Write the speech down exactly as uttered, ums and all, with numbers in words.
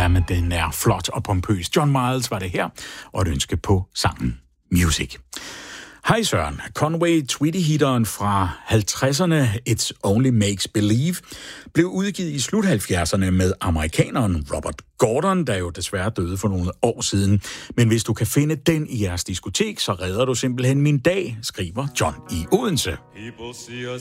Ja, men den er flot og pompøs. John Miles var det her, og et ønske på sangen Music. Hej Søren. Conway Twitty-hitteren fra halvtredserne It's Only Makes Believe blev udgivet i slut halvfjerdserne med amerikaneren Robert Gordon, der jo desværre døde for nogle år siden. Men hvis du kan finde den i jeres diskotek, så redder du simpelthen min dag, skriver John i Odense.